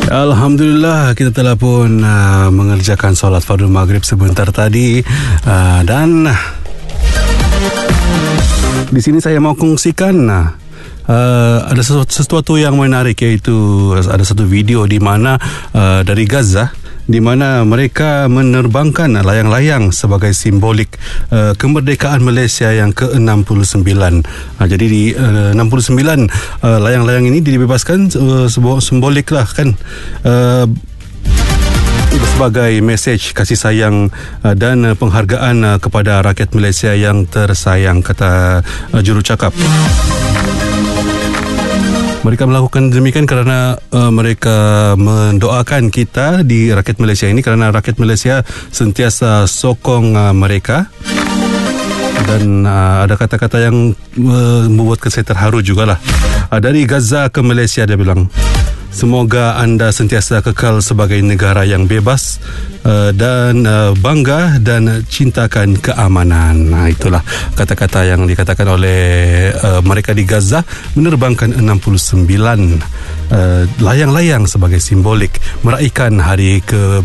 Alhamdulillah, kita telah pun mengerjakan solat Fardhu Maghrib sebentar tadi, dan di sini saya mau kongsikan ada sesuatu yang menarik, iaitu ada satu video di mana dari Gaza, di mana mereka menerbangkan layang-layang sebagai simbolik kemerdekaan Malaysia yang ke-69. Jadi di 69 layang-layang ini dibebaskan, sebuah simbolik lah kan, sebagai mesej kasih sayang dan penghargaan kepada rakyat Malaysia yang tersayang, kata jurucakap. Mereka melakukan demikian kerana mereka mendoakan kita di rakyat Malaysia ini, kerana rakyat Malaysia sentiasa sokong mereka. Dan ada kata-kata yang membuat saya terharu jugalah. Dari Gaza ke Malaysia, dia bilang, semoga anda sentiasa kekal sebagai negara yang bebas dan bangga dan cintakan keamanan. Itulah kata-kata yang dikatakan oleh mereka di Gaza, menerbangkan 69 layang-layang sebagai simbolik meraihkan hari